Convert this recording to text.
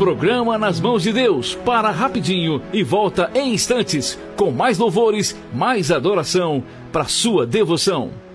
Programa Nas Mãos de Deus para rapidinho e volta em instantes com mais louvores, mais adoração para sua devoção.